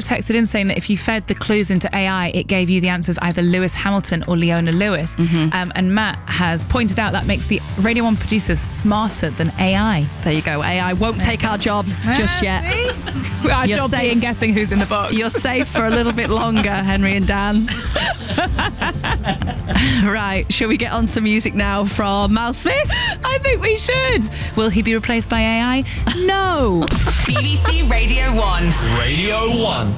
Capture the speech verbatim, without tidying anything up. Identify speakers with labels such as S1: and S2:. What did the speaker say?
S1: texted in saying that if you fed the clues into A I, it gave you the answers either Lewis Hamilton or Leona Lewis. Mm-hmm. Um, and Matt has pointed out that makes the Radio one producers smarter than A I.
S2: There you go. A I won't take our jobs just yet.
S1: Our
S2: You're
S1: job
S2: safe.
S1: being guessing who's in the box.
S2: You're safe for a little bit longer, Henry and Dan. Right, shall we get on some music now from Miles Smith?
S1: I think we should. Will he be replaced by A I? No.
S3: B B C Radio one.
S4: Radio one.